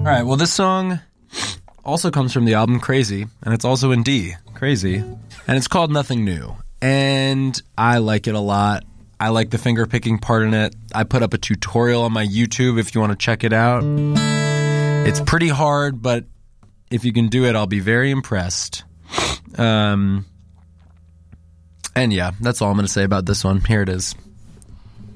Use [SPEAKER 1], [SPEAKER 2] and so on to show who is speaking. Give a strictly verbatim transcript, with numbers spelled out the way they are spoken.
[SPEAKER 1] right, well, this song also comes from the album Crazy, and it's also in D, Crazy, and it's called Nothing New, and I like it a lot. I like the finger-picking part in it. I put up a tutorial on my YouTube if you want to check it out. It's pretty hard, but if you can do it, I'll be very impressed. Um, and yeah, that's all I'm going to say about this one. Here it is.